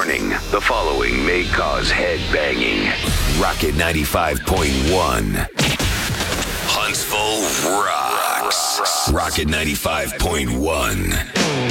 Warning, the following may cause head banging. Rocket 95.1. Huntsville rocks. Rocket 95.1.